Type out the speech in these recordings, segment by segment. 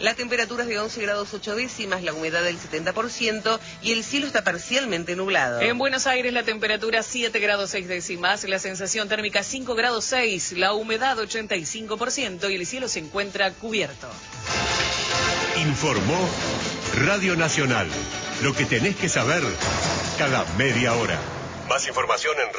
La temperatura es de 11 grados 8 décimas, la humedad del 70% y el cielo está parcialmente nublado. En Buenos Aires la temperatura 7 grados 6 décimas, la sensación térmica 5 grados 6, la humedad 85% y el cielo se encuentra cubierto. Informó Radio Nacional. Lo que tenés que saber cada media hora. Más información en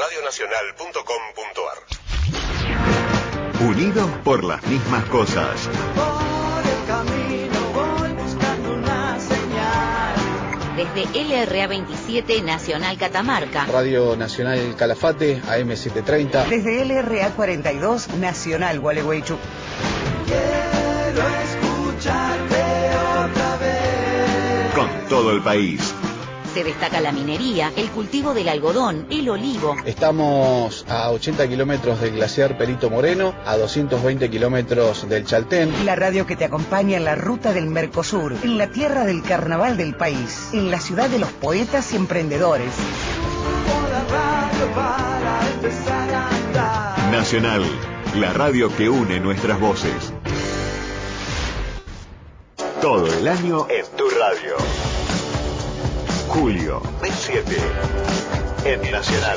radionacional.com.ar. Unidos por las mismas cosas. Por el camino voy buscando una señal. Desde LRA 27 Nacional Catamarca. Radio Nacional Calafate, AM 730. Desde LRA 42 Nacional Gualeguaychú. Quiero escucharte otra vez. Con todo el país. Se destaca la minería, el cultivo del algodón, el olivo. Estamos a 80 kilómetros del glaciar Perito Moreno, a 220 kilómetros del Chaltén. La radio que te acompaña en la ruta del Mercosur, en la tierra del carnaval del país, en la ciudad de los poetas y emprendedores. Nacional, la radio que une nuestras voces. Todo el año en tu radio. Julio, mes 7, en Nacional.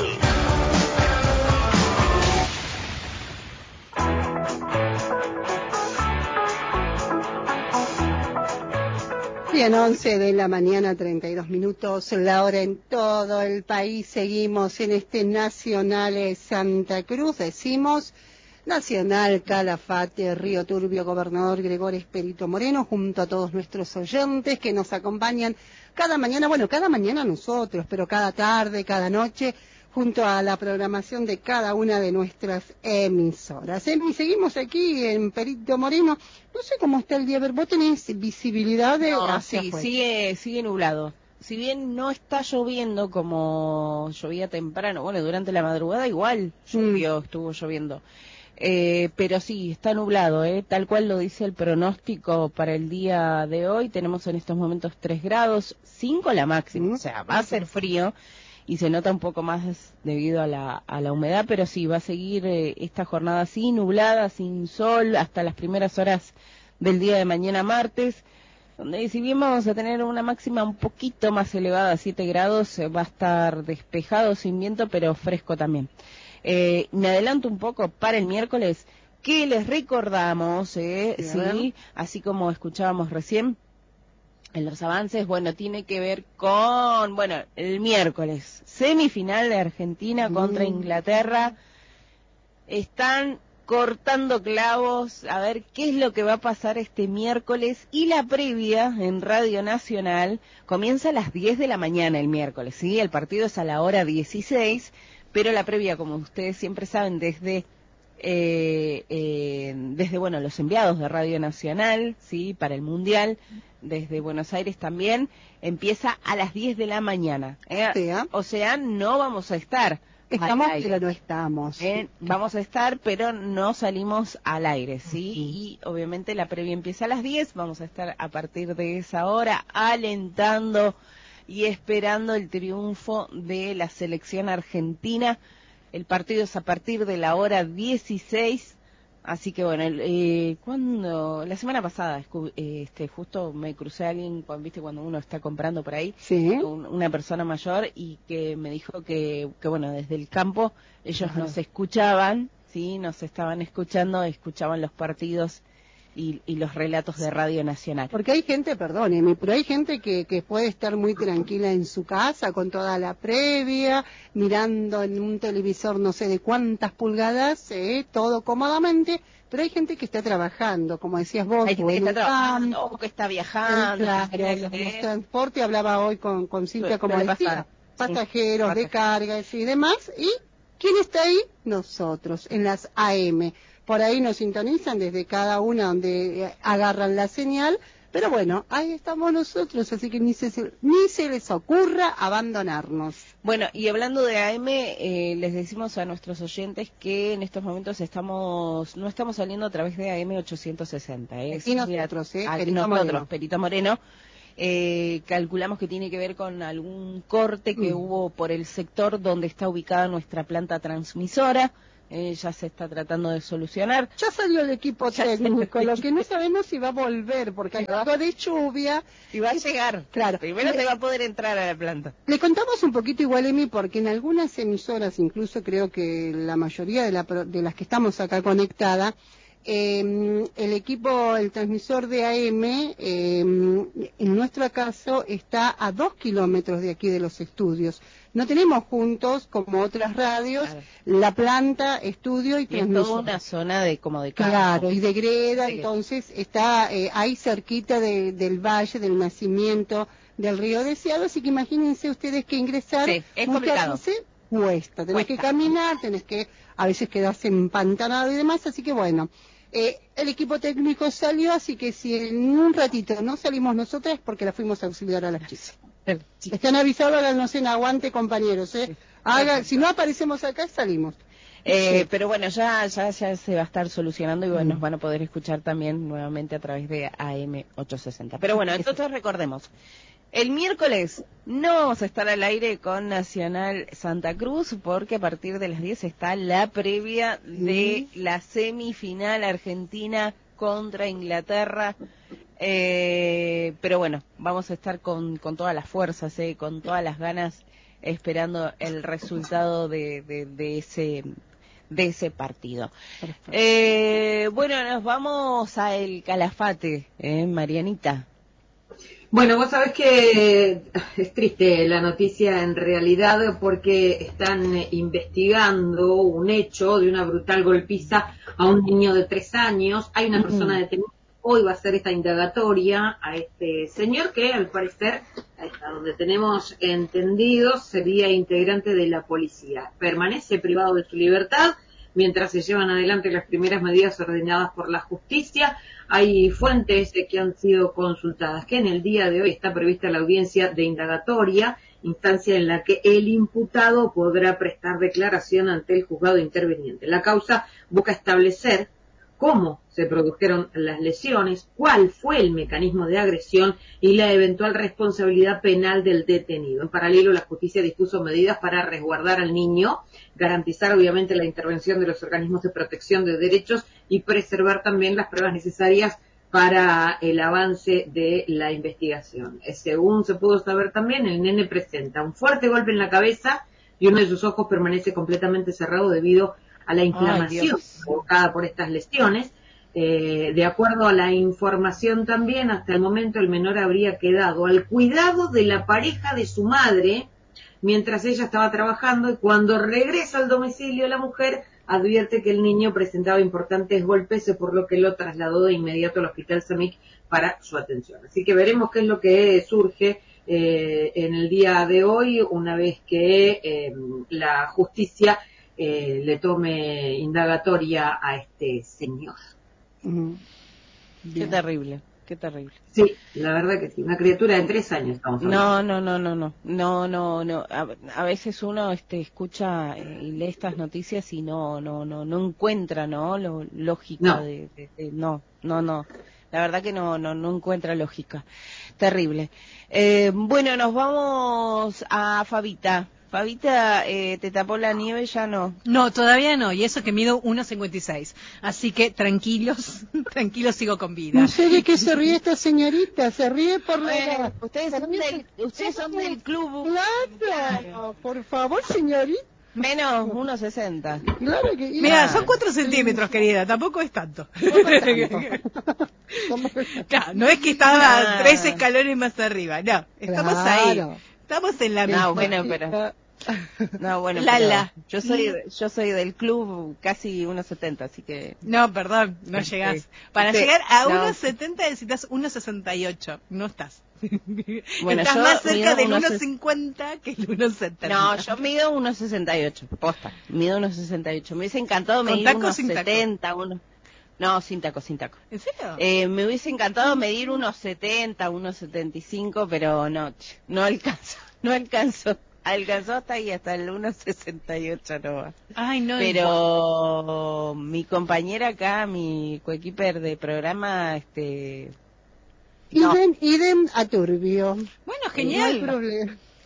Bien, 11 de la mañana, 32 minutos, la hora en todo el país. Seguimos en este Nacional Santa Cruz, decimos Nacional Calafate, Río Turbio, Gobernador Gregorio Perito Moreno, junto a todos nuestros oyentes que nos acompañan cada mañana, cada mañana nosotros, pero cada tarde, cada noche, junto a la programación de cada una de nuestras emisoras. Y seguimos aquí en Perito Moreno. No sé cómo está el día, vos tenés visibilidad de hacia sí, afuera. sigue nublado. Si bien no está lloviendo como llovía temprano, durante la madrugada igual estuvo lloviendo. Pero sí, está nublado, tal cual lo dice el pronóstico para el día de hoy. Tenemos en estos momentos 3 grados, 5 la máxima, o sea, va a ser frío y se nota un poco más debido a la humedad, pero sí, va a seguir esta jornada así, nublada, sin sol, hasta las primeras horas del día de mañana martes, donde si bien vamos a tener una máxima un poquito más elevada, 7 grados, va a estar despejado, sin viento, pero fresco también. Me adelanto un poco para el miércoles, que les recordamos, sí, así como escuchábamos recién en los avances, tiene que ver con, el miércoles, semifinal de Argentina contra Inglaterra. Están cortando clavos, a ver qué es lo que va a pasar este miércoles, y la previa en Radio Nacional comienza a las 10 de la mañana el miércoles, ¿sí? El partido es a la hora 16, pero la previa, como ustedes siempre saben, desde los enviados de Radio Nacional, sí, para el Mundial, desde Buenos Aires también, empieza a las 10 de la mañana. O sea, no vamos a estar. Estamos, pero no estamos. Vamos a estar, pero no salimos al aire, ¿sí? Y obviamente la previa empieza a las 10, vamos a estar a partir de esa hora alentando y esperando el triunfo de la selección argentina. El partido es a partir de la hora 16, así que la semana pasada, justo me crucé a alguien, cuando uno está comprando por ahí, una persona mayor, y que me dijo que desde el campo ellos nos escuchaban, sí, nos estaban escuchando, escuchaban los partidos y los relatos de Radio Nacional. Porque hay gente, perdóneme, pero hay gente que puede estar muy tranquila en su casa con toda la previa, mirando en un televisor no sé de cuántas pulgadas, todo cómodamente, pero hay gente que está trabajando, como decías vos, hay gente que está trabajando, o que está viajando. Claro, los transporte, hablaba hoy con Silvia, como decía, pasajeros de cargas y demás, y ¿quién está ahí? Nosotros, en las AM. Por ahí nos sintonizan desde cada una donde agarran la señal, pero ahí estamos nosotros, así que ni se les ocurra abandonarnos. Y hablando de AM, les decimos a nuestros oyentes que en estos momentos no estamos saliendo a través de AM 860. Aquí nosotros, Perito Moreno. Calculamos que tiene que ver con algún corte que hubo por el sector donde está ubicada nuestra planta transmisora, ya se está tratando de solucionar. Ya salió el equipo técnico, lo que no sabemos si va a volver, porque hay algo de lluvia. Y va a llegar. Claro. Primero se va a poder entrar a la planta. Le contamos un poquito igual, Emi, porque en algunas emisoras, incluso creo que la mayoría de las que estamos acá conectadas, el equipo, el transmisor de AM, en nuestro caso, está a 2 kilómetros de aquí de los estudios. No tenemos juntos, como otras radios, claro, la planta, estudio y transmisor. Es toda una zona de como de campo. Claro, y de greda, sí, entonces está ahí cerquita del valle, del nacimiento del río Deseado, así que imagínense ustedes que ingresar es complicado. Cuesta, tenés que caminar, tenés que a veces quedarse empantanado y demás, así que bueno, el equipo técnico salió, así que si en un ratito no salimos nosotras, porque la fuimos a auxiliar a las chicas. Sí. Están avisados, háganos en aguante, compañeros, Sí. Si no aparecemos acá, salimos. Sí. Pero bueno, ya se va a estar solucionando y bueno, nos van a poder escuchar también nuevamente a través de AM860. Pero bueno, entonces recordemos, el miércoles no vamos a estar al aire con Nacional Santa Cruz porque a partir de las 10 está la previa de la semifinal Argentina contra Inglaterra. Pero bueno, vamos a estar con todas las fuerzas, con todas las ganas, esperando el resultado de ese partido. Bueno, nos vamos a El Calafate, Marianita. Bueno, vos sabés que es triste la noticia en realidad porque están investigando un hecho de una brutal golpiza a un niño de 3 años. Hay una persona detenida. Hoy va a ser esta indagatoria a este señor que al parecer, hasta donde tenemos entendido, sería integrante de la policía. Permanece privado de su libertad mientras se llevan adelante las primeras medidas ordenadas por la justicia. Hay fuentes que han sido consultadas, que en el día de hoy está prevista la audiencia de indagatoria, instancia en la que el imputado podrá prestar declaración ante el juzgado interveniente. La causa busca establecer cómo se produjeron las lesiones, cuál fue el mecanismo de agresión y la eventual responsabilidad penal del detenido. En paralelo, la justicia dispuso medidas para resguardar al niño, garantizar obviamente la intervención de los organismos de protección de derechos y preservar también las pruebas necesarias para el avance de la investigación. Según se pudo saber también, el nene presenta un fuerte golpe en la cabeza y uno de sus ojos permanece completamente cerrado debido a la inflamación provocada por estas lesiones. De acuerdo a la información también, hasta el momento el menor habría quedado al cuidado de la pareja de su madre mientras ella estaba trabajando, y cuando regresa al domicilio la mujer advierte que el niño presentaba importantes golpes, por lo que lo trasladó de inmediato al Hospital Samic para su atención. Así que veremos qué es lo que surge en el día de hoy, una vez que la justicia le tome indagatoria a este señor. Qué terrible, qué terrible. Sí, la verdad que sí, una criatura de 3 años estamos hablando. No. A veces uno escucha y lee estas noticias y no encuentra, lógica no. La verdad que no encuentra lógica. Terrible. Bueno, nos vamos a Fabita. Fabita, ¿te tapó la nieve? Ya no. No, todavía no, y eso que mido 1,56. Así que tranquilos sigo con vida. No sé de qué se ríe esta señorita, se ríe por la... Ustedes son del club. Claro, por favor, señorita. Menos 1,60. Claro que... Mira, son 4 centímetros, querida, tampoco es tanto. Claro, no es que estaba 3 escalones más arriba, no, estamos ahí. Estamos en la misma. No, bueno, Lala. Yo soy del club casi 1,70, así que... No, perdón, no llegás. Para llegar a 1,70 necesitas 1,68, no estás. Bueno, estás más cerca del 1,50 que el 1,70. No, yo mido 1,68, posta, mido 1,68. Me hubiese encantado medir 1,70, No, sin taco. ¿En serio? Me hubiese encantado medir 1,70, 1,75, pero no alcanzo. Alcanzó hasta ahí, hasta el 1,68 no va. Ay, no. Pero mi compañera acá, mi coequiper de programa, Idem a Turbio. Bueno, genial. No hay problema.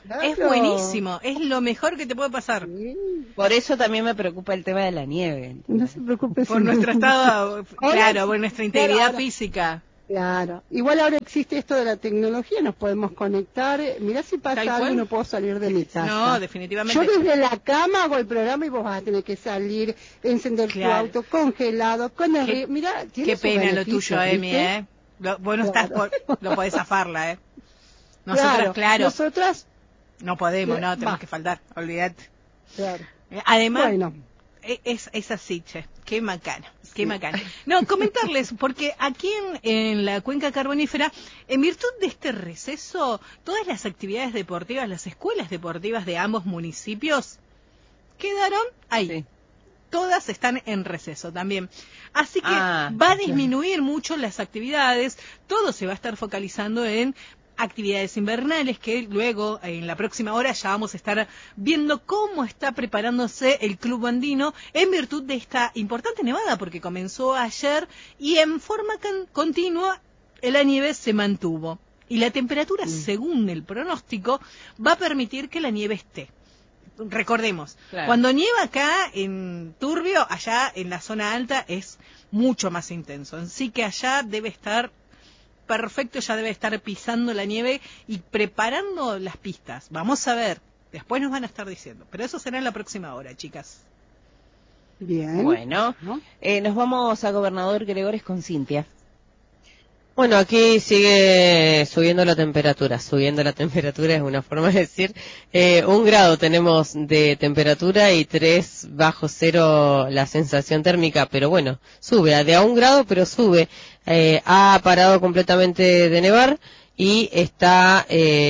Claro. Es buenísimo, es lo mejor que te puede pasar. Sí. Por eso también me preocupa el tema de la nieve. No se preocupe. Por nuestro estado, claro, por nuestra integridad ahora, física. Claro. Igual ahora existe esto de la tecnología, nos podemos conectar. Mirá si Tal pasa algo, cual. no puedo salir de mi casa. No, definitivamente. Yo desde la cama hago el programa y vos vas a tener que salir, encender tu auto congelado, con el... Mirá, tiene qué su pena lo beneficio, tuyo, ¿viste? Emi, vos no estás lo podés zafarla, Claro, claro. Nosotras no podemos, no, tenemos que faltar, olvídate. Claro. Además, Bueno. es así, che, qué macana. Qué macana. No, comentarles, porque aquí en la cuenca carbonífera, en virtud de este receso, todas las actividades deportivas, las escuelas deportivas de ambos municipios, quedaron ahí. Sí. Todas están en receso también. Así que va a disminuir mucho las actividades, todo se va a estar focalizando en actividades invernales, que luego en la próxima hora ya vamos a estar viendo cómo está preparándose el Club Andino en virtud de esta importante nevada, porque comenzó ayer y en forma continua la nieve se mantuvo. Y la temperatura, según el pronóstico, va a permitir que la nieve esté. Recordemos, cuando nieva acá en Turbio, allá en la zona alta es mucho más intenso. Así que allá debe estar perfecto, ya debe estar pisando la nieve y preparando las pistas. Vamos a ver, después nos van a estar diciendo, pero eso será en la próxima hora, chicas. Bien. Bueno, nos vamos a Gobernador Gregores con Cintia. Bueno, aquí sigue subiendo la temperatura. Subiendo la temperatura es una forma de decir. 1 grado tenemos de temperatura y 3 bajo cero la sensación térmica, pero bueno, sube de a 1 grado, pero sube. Ha parado completamente de nevar y está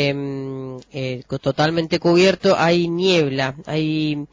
totalmente cubierto. Hay niebla, hay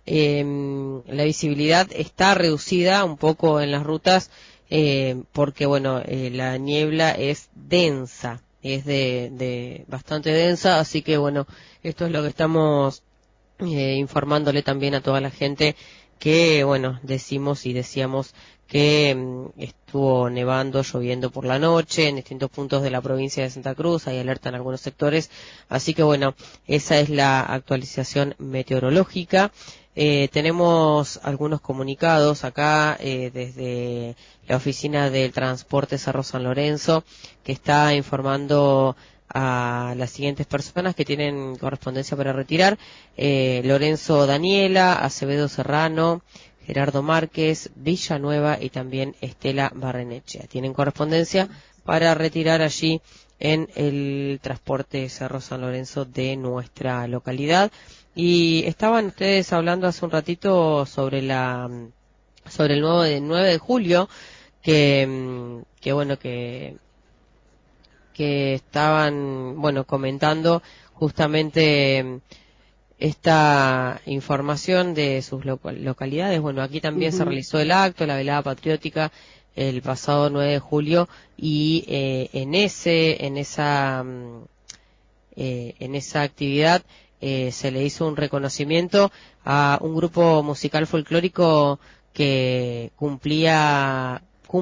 la visibilidad está reducida un poco en las rutas. Porque bueno, la niebla es densa, es de bastante densa, así que bueno, esto es lo que estamos informándole también a toda la gente que bueno, decimos y decíamos que estuvo nevando, lloviendo por la noche en distintos puntos de la provincia de Santa Cruz, hay alerta en algunos sectores, así que bueno, esa es la actualización meteorológica. Tenemos algunos comunicados acá desde la oficina del transporte Cerro San Lorenzo, que está informando a las siguientes personas que tienen correspondencia para retirar: Lorenzo Daniela, Acevedo Serrano, Gerardo Márquez, Villanueva y también Estela Barrenechea. Tienen correspondencia para retirar allí en el transporte Cerro San Lorenzo de nuestra localidad. Y estaban ustedes hablando hace un ratito sobre el 9 de julio, que bueno, que estaban, bueno, comentando justamente esta información de sus localidades. Bueno, aquí también se realizó el acto, la velada patriótica, el pasado 9 de julio, y en esa actividad se le hizo un reconocimiento a un grupo musical folclórico que cumplió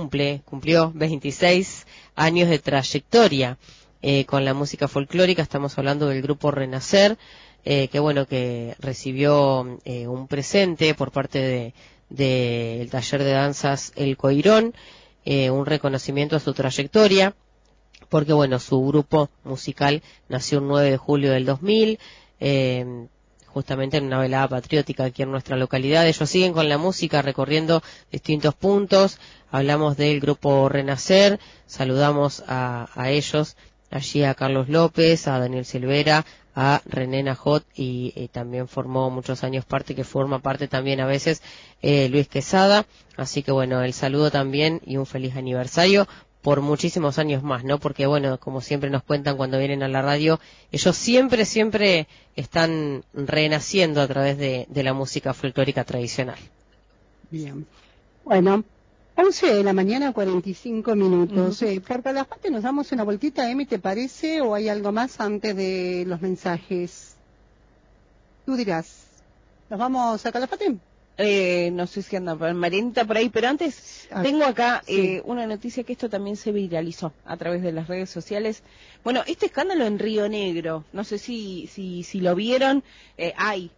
26 años de trayectoria con la música folclórica. Estamos hablando del grupo Renacer, que bueno, que recibió un presente por parte del taller de danzas El Coirón, un reconocimiento a su trayectoria, porque bueno, su grupo musical nació el 9 de julio del 2000, justamente en una velada patriótica aquí en nuestra localidad. Ellos siguen con la música recorriendo distintos puntos. Hablamos del grupo Renacer, saludamos a ellos, allí a Carlos López, a Daniel Silvera, a René Najot, y también formó muchos años parte, que forma parte también a veces Luis Quesada. Así que bueno, el saludo también y un feliz aniversario por muchísimos años más, ¿no? Porque bueno, como siempre nos cuentan cuando vienen a la radio, ellos siempre están renaciendo a través de la música folclórica tradicional. Bien. Bueno, 11 de la mañana, 45 minutos. Por Calafate nos damos una vueltita, Emi, ¿te parece? ¿O hay algo más antes de los mensajes? Tú dirás. ¿Nos vamos a Calafate? No sé si anda Marianita por ahí, pero antes tengo acá una noticia que esto también se viralizó a través de las redes sociales. Bueno, este escándalo en Río Negro, no sé si lo vieron, hay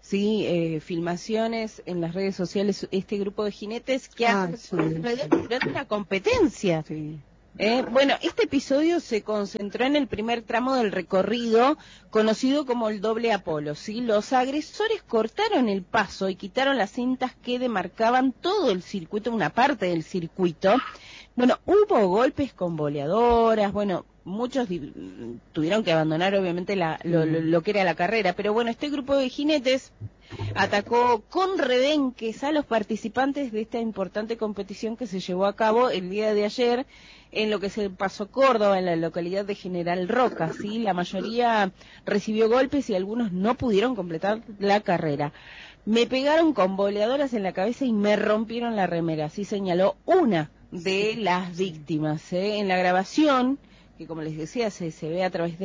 filmaciones en las redes sociales, este grupo de jinetes que durante una competencia. Bueno, este episodio se concentró en el primer tramo del recorrido, conocido como el doble Apolo, ¿sí? Los agresores cortaron el paso y quitaron las cintas que demarcaban todo el circuito, una parte del circuito. Bueno, hubo golpes con boleadoras, bueno, muchos tuvieron que abandonar obviamente lo que era la carrera, pero bueno, este grupo de jinetes atacó con rebenques a los participantes de esta importante competición que se llevó a cabo el día de ayer en lo que es el Paso Córdoba, en la localidad de General Roca, ¿sí? La mayoría recibió golpes y algunos no pudieron completar la carrera. Me pegaron con boleadoras en la cabeza y me rompieron la remera, así señaló una de las víctimas. En la grabación, que como les decía, se ve a través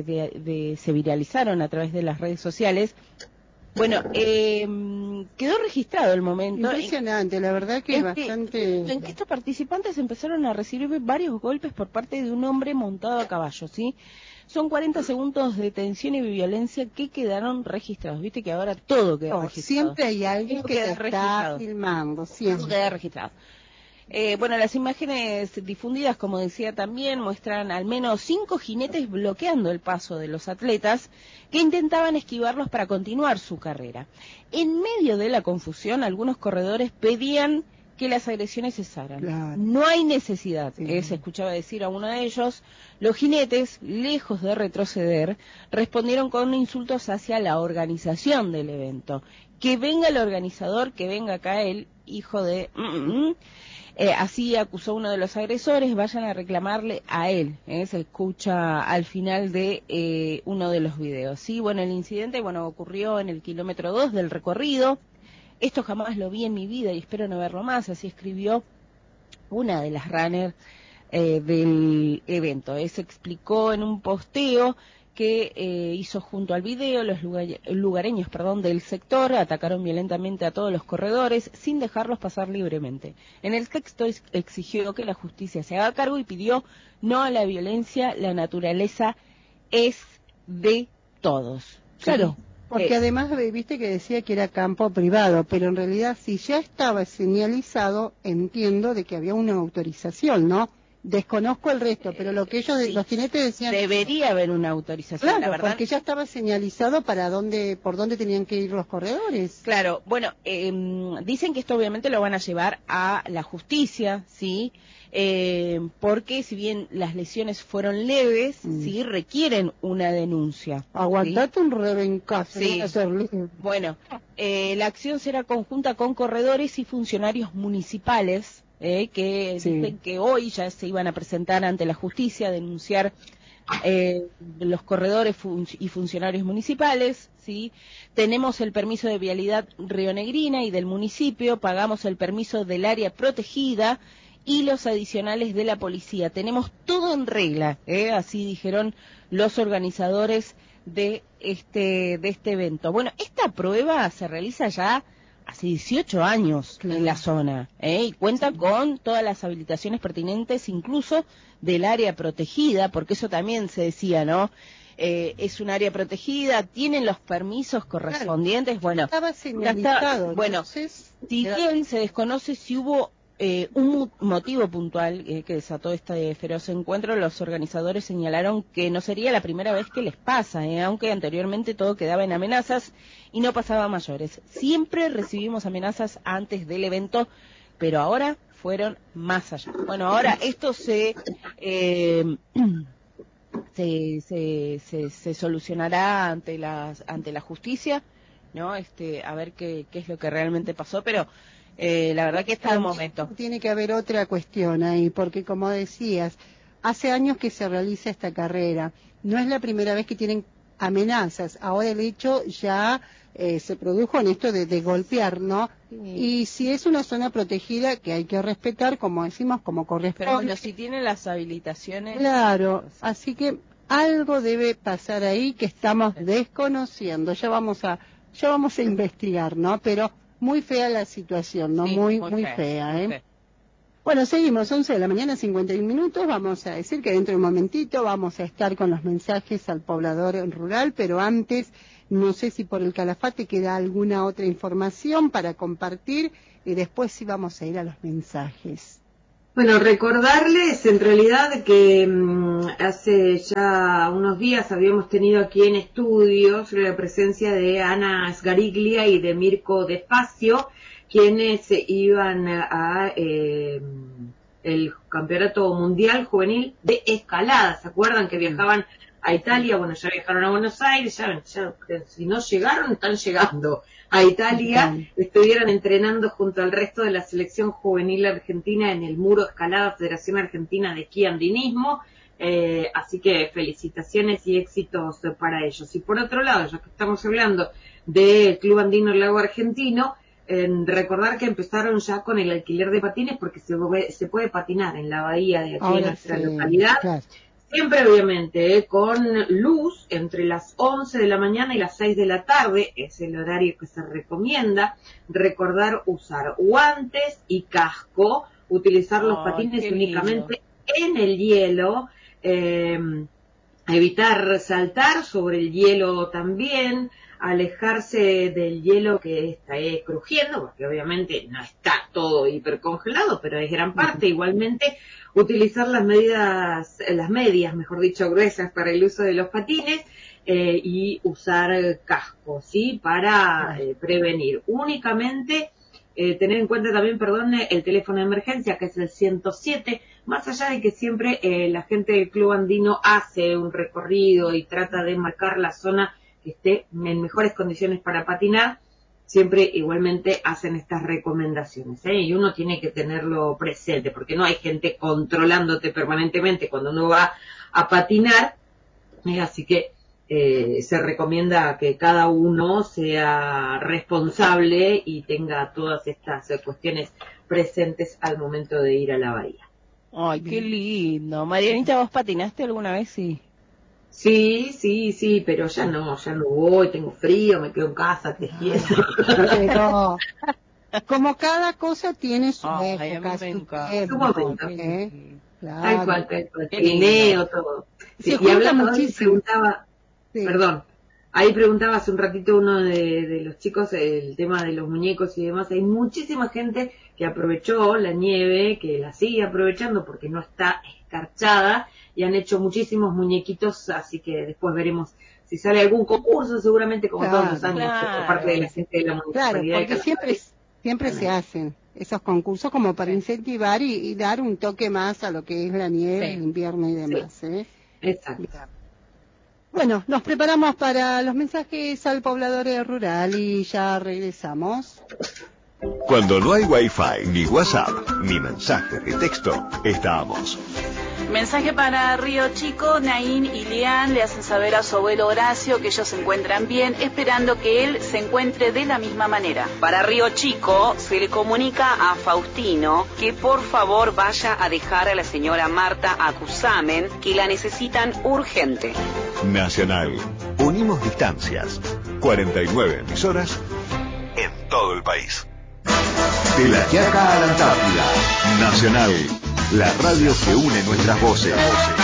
se viralizaron a través de las redes sociales. Bueno, quedó registrado el momento. Impresionante, la verdad que es bastante... En que estos participantes empezaron a recibir varios golpes por parte de un hombre montado a caballo, ¿sí? Son 40 segundos de tensión y violencia que quedaron registrados. Viste que ahora todo queda registrado. Siempre hay alguien que te está filmando, siempre. Todo queda registrado. Bueno, las imágenes difundidas, como decía también, muestran al menos 5 jinetes bloqueando el paso de los atletas que intentaban esquivarlos para continuar su carrera. En medio de la confusión, algunos corredores pedían que las agresiones cesaran. Claro. No hay necesidad, se escuchaba decir a uno de ellos. Los jinetes, lejos de retroceder, respondieron con insultos hacia la organización del evento. Que venga el organizador, que venga acá el hijo de... así acusó uno de los agresores, vayan a reclamarle a él, se escucha al final de uno de los videos. Sí, bueno, el incidente ocurrió en el kilómetro 2 del recorrido. Esto jamás lo vi en mi vida y espero no verlo más, así escribió una de las runners del evento. Se explicó en un posteo que hizo junto al video. Los lugareños del sector atacaron violentamente a todos los corredores sin dejarlos pasar libremente. En el texto exigió que la justicia se haga cargo y pidió no a la violencia, la naturaleza es de todos. Claro, porque además viste que decía que era campo privado, pero en realidad si ya estaba señalizado, entiendo de que había una autorización, ¿no? Desconozco el resto, pero lo que ellos, los jinetes decían... Debería haber una autorización, claro, la verdad. Porque ya estaba señalizado por dónde tenían que ir los corredores. Claro, bueno, dicen que esto obviamente lo van a llevar a la justicia, ¿sí? Porque si bien las lesiones fueron leves, sí requieren una denuncia. Aguantate un rebencazo. Sí. Bueno, la acción será conjunta con corredores y funcionarios municipales, que dicen que hoy ya se iban a presentar ante la justicia a denunciar los corredores y funcionarios municipales, ¿sí? Tenemos el permiso de vialidad rionegrina y del municipio, pagamos el permiso del área protegida y los adicionales de la policía. Tenemos todo en regla, así dijeron los organizadores de este evento. Bueno, esta prueba se realiza ya hace 18 años en la zona, y cuenta con todas las habilitaciones pertinentes, incluso del área protegida, porque eso también se decía, ¿no? Es un área protegida, tienen los permisos correspondientes, bueno, estaba señalizado. Bueno, si bien se desconoce si hubo un motivo puntual que desató este feroz encuentro, los organizadores señalaron que no sería la primera vez que les pasa, aunque anteriormente todo quedaba en amenazas y no pasaba a mayores. Siempre recibimos amenazas antes del evento, pero ahora fueron más allá. Bueno, ahora esto se solucionará ante la justicia, ¿no? A ver qué es lo que realmente pasó, pero la verdad que está el momento. Tiene que haber otra cuestión ahí, porque como decías, hace años que se realiza esta carrera. No es la primera vez que tienen amenazas. Ahora el hecho ya se produjo en esto de golpear, ¿no? Sí. Y si es una zona protegida que hay que respetar, como decimos, como corresponde. Pero bueno, si tienen las habilitaciones... Claro, así que algo debe pasar ahí que estamos desconociendo. Ya vamos a investigar, ¿no? Pero muy fea la situación, ¿no? Sí, muy fea, ¿eh? Bueno, seguimos, 11 de la mañana, 51 minutos. Vamos a decir que dentro de un momentito vamos a estar con los mensajes al poblador rural, pero antes, no sé si por el Calafate queda alguna otra información para compartir y después sí vamos a ir a los mensajes. Bueno, recordarles en realidad que hace ya unos días habíamos tenido aquí en estudios la presencia de Ana Sgariglia y de Mirko Despacio, quienes iban a el Campeonato Mundial Juvenil de Escalada. ¿Se acuerdan que viajaban a Italia? Bueno, ya viajaron a Buenos Aires, ya si no llegaron, están llegando a Italia. Estuvieron entrenando junto al resto de la selección juvenil argentina en el Muro Escalada, Federación Argentina de Esquí Andinismo. Así que felicitaciones y éxitos para ellos. Y por otro lado, ya que estamos hablando del Club Andino Lago Argentino, recordar que empezaron ya con el alquiler de patines, porque se puede patinar en la bahía de aquí en nuestra localidad. Claro. Siempre, obviamente, con luz entre las 11 de la mañana y las 6 de la tarde, es el horario que se recomienda. Recordar usar guantes y casco, utilizar los patines únicamente en el hielo, evitar saltar sobre el hielo también, alejarse del hielo que está crujiendo, porque obviamente no está todo hipercongelado, pero es gran parte. Igualmente, utilizar las medias, mejor dicho, gruesas para el uso de los patines, y usar casco, ¿sí? Para prevenir. Únicamente, tener en cuenta también, el teléfono de emergencia, que es el 107, más allá de que siempre la gente del Club Andino hace un recorrido y trata de marcar la zona que esté en mejores condiciones para patinar, siempre igualmente hacen estas recomendaciones, y uno tiene que tenerlo presente, porque no hay gente controlándote permanentemente cuando uno va a patinar, así que se recomienda que cada uno sea responsable y tenga todas estas cuestiones presentes al momento de ir a la bahía. Ay, qué lindo. Marianita, ¿vos patinaste alguna vez? Sí, pero ya no voy, tengo frío, me quedo en casa tejiendo. Pero como cada cosa tiene su época, su momento. Claro. Tal cual. Trineo, todo. Sí, y hablando de eso, ahí preguntaba hace un ratito uno de los chicos el tema de los muñecos y demás. Hay muchísima gente que aprovechó la nieve, que la sigue aprovechando porque no está escarchada, y han hecho muchísimos muñequitos, así que después veremos si sale algún concurso, seguramente como todos los años, por parte de la gente de la municipalidad. Claro, porque siempre se hacen esos concursos como para incentivar y dar un toque más a lo que es la nieve, el invierno y demás. Exacto. Bueno, nos preparamos para los mensajes al poblador rural y ya regresamos. Cuando no hay Wi-Fi, ni WhatsApp, ni mensajes de texto, estamos. Mensaje para Río Chico. Naín y Lian le hacen saber a su abuelo Horacio que ellos se encuentran bien, esperando que él se encuentre de la misma manera. Para Río Chico se le comunica a Faustino que por favor vaya a dejar a la señora Marta a Cusamen, que la necesitan urgente. Nacional. Unimos distancias. 49 emisoras en todo el país. De la Quiaca a la Antártida. Nacional. La radio que une nuestras voces.